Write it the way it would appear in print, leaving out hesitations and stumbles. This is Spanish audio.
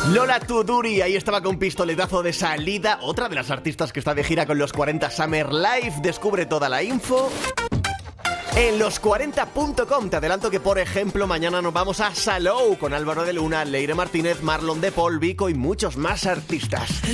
Lola Tuduri, ahí estaba con pistoletazo de salida. Otra de las artistas que está de gira con los 40 Summer Live. Descubre toda la info en los40.com. Te adelanto que, por ejemplo, mañana nos vamos a Salou con Álvaro de Luna, Leire Martínez, Marlon de Paul, Vico y muchos más artistas.